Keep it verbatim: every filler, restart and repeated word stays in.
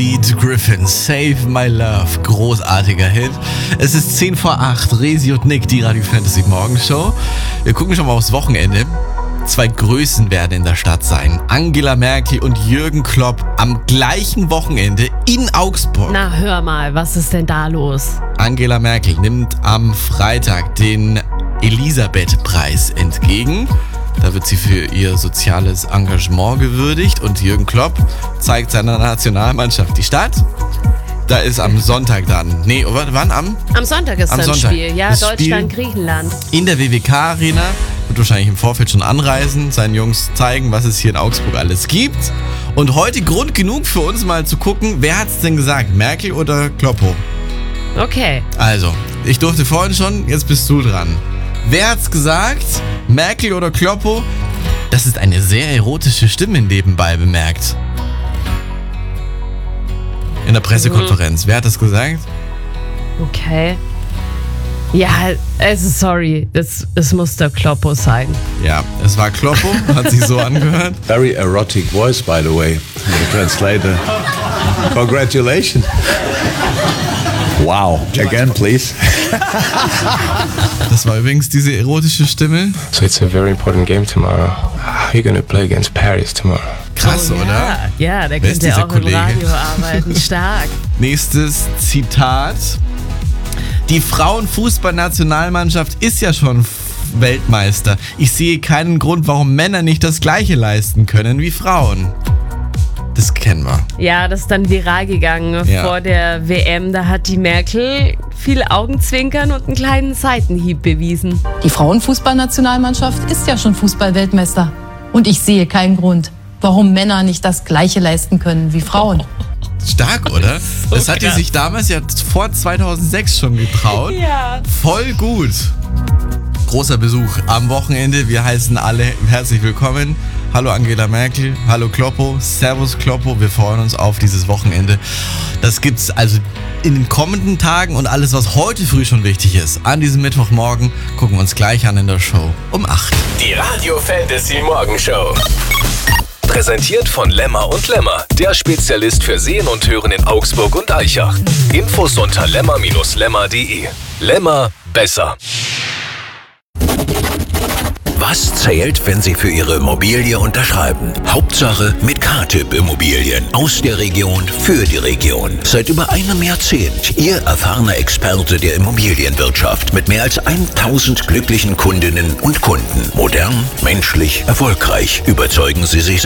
Pete Griffin, Save My Love, großartiger Hit. Es ist zehn vor acht, Resi und Nick, die Radio Fantasy Morgenshow. Wir gucken schon mal aufs Wochenende. Zwei Größen werden in der Stadt sein. Angela Merkel und Jürgen Klopp am gleichen Wochenende in Augsburg. Na, hör mal, was ist denn da los? Angela Merkel nimmt am Freitag den Elisabeth-Preis entgegen. Da wird sie für ihr soziales Engagement gewürdigt und Jürgen Klopp zeigt seiner Nationalmannschaft die Stadt. Da ist am Sonntag dann, nee, wann am? Am Sonntag ist am das Sonntag. Spiel, ja, das Deutschland, Spiel Griechenland. In der W W K-Arena, wird wahrscheinlich im Vorfeld schon anreisen, seinen Jungs zeigen, was es hier in Augsburg alles gibt. Und heute Grund genug für uns mal zu gucken, wer hat's denn gesagt, Merkel oder Kloppo? Okay. Also, ich durfte vorhin schon, jetzt bist du dran. Wer hat's gesagt? Merkel oder Kloppo? Das ist eine sehr erotische Stimme nebenbei bemerkt. In der Pressekonferenz. Mhm. Wer hat das gesagt? Okay. Ja, also sorry, es, es muss der Kloppo sein. Ja, es war Kloppo, hat sich so angehört. Very erotic voice, by the way, the translator. Congratulations. Wow. Again, please. Das war übrigens diese erotische Stimme. So it's a very important game tomorrow. How are you gonna play against Paris tomorrow? Krass, oh, oder? Ja, ja, der Wer ist könnte dieser auch Kollege? im Radio arbeiten. Stark. Nächstes Zitat. Die Frauenfußballnationalmannschaft ist ja schon Weltmeister. Ich sehe keinen Grund, warum Männer nicht das Gleiche leisten können wie Frauen. Das kennen wir. Ja, das ist dann viral gegangen Ja. vor der W M. Da hat die Merkel viel Augenzwinkern und einen kleinen Seitenhieb bewiesen. Die Frauenfußballnationalmannschaft ist ja schon Fußball-Weltmeister. Und ich sehe keinen Grund, warum Männer nicht das Gleiche leisten können wie Frauen. Stark, oder? So das hat die krass. sich damals ja vor zweitausendsechs schon getraut. Ja. Voll gut. Großer Besuch am Wochenende. Wir heißen alle herzlich willkommen. Hallo Angela Merkel, hallo Kloppo, servus Kloppo. Wir freuen uns auf dieses Wochenende. Das gibt's also in den kommenden Tagen und alles, was heute früh schon wichtig ist. An diesem Mittwochmorgen gucken wir uns gleich an in der Show um acht. Die Radio Fantasy Morgenshow. Präsentiert von Lemmer und Lemmer, der Spezialist für Sehen und Hören in Augsburg und Aichach. Infos unter lemmer Bindestrich lemmer punkt de. Lemmer, besser. Was zählt, wenn Sie für Ihre Immobilie unterschreiben? Hauptsache mit K-Tipp Immobilien. Aus der Region für die Region. Seit über einem Jahrzehnt Ihr erfahrener Experte der Immobilienwirtschaft mit mehr als tausend glücklichen Kundinnen und Kunden. Modern, menschlich, erfolgreich. Überzeugen Sie sich